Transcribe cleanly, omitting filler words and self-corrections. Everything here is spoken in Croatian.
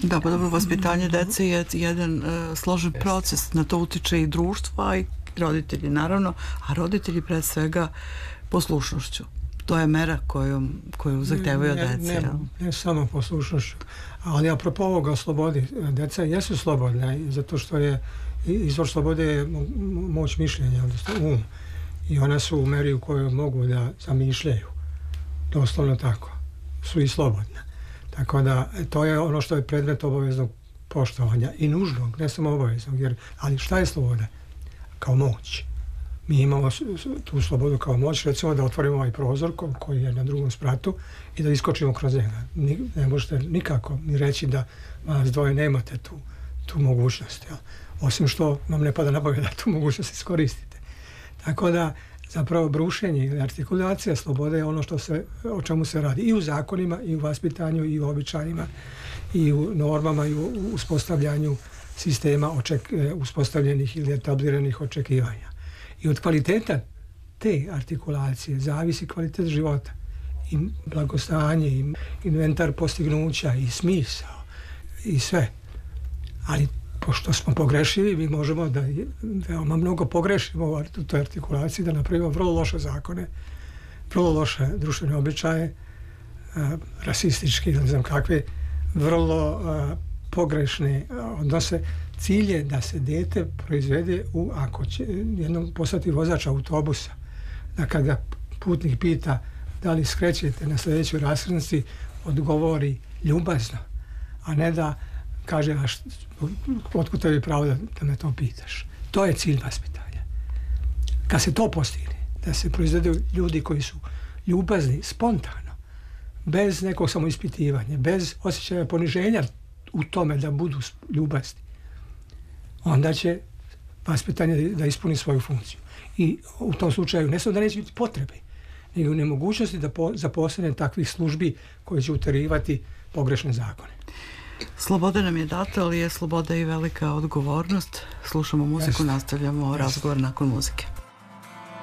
Da, pa dobro, vaspitanje dece je jedan složen proces, na to utiče i društvo, a i roditelji naravno, a roditelji pre svega poslušnošću. To je mera koju zahtevaju od dece. Ne samo poslušnošću, ali apropo ovoga o slobodi, deca jesu slobodna, zato što je izvor slobode je moć mišljenja, odnosno i ona su u meri u kojoj mogu da zamišljaju, doslovno tako, su i slobodne. Tako da to je ono što je predmet obaveznog poštovanja i nužnog, ne samo obaveznog, ali šta je sloboda? Kao moć. Mi imamo tu slobodu kao moć, recimo da otvorimo ovaj prozor koji je na drugom spratu i da iskočimo kroz njega. Ne možete nikako ni reći da vas dvoje nemate tu mogućnost. Jel? Osim što vam ne pada na pamet da tu mogućnost iskoristite. Tako da zapravo brušenje ili artikulacija slobode je ono o čemu se radi i u zakonima, i u vaspitanju, i u običajima, i u normama, i u uspostavljanju sistema uspostavljenih ili etabliranih očekivanja. I od kvaliteta te artikulacije zavisi kvalitet života i blagostanje, i inventar postignuća, i smisao, i sve. Ali pošto smo pogrešivi, mi možemo da veoma mnogo pogrešimo u toj artikulaciji, da napravimo vrlo loše zakone, vrlo loše društvene običaje, rasistički, ne znam kakve, vrlo pogrešne odnose. Cilj je da se dete proizvede ako će jednom postati vozač autobusa, da kad ga putnik pita da li skrećete na sljedećoj raskrsnici, odgovori ljubazno, a ne da kaže otkud tebi pravo da me to pitaš. To je cilj vaspitanja. Kad se to postigne, da se proizvedu ljudi koji su ljubazni, spontano, bez nekog samoispitivanja, bez osjećaja poniženja u tome da budu ljubazni, onda će vaspitanje da ispuni svoju funkciju. I u tom slučaju ne samo da neće biti potrebe, nego u nemogućnosti da zaposlene takvih službi koje će uterivati pogrešne zakone. Sloboda nam je data, ali je sloboda i velika odgovornost. Slušamo muziku, nastavljamo razgovor nakon muzike.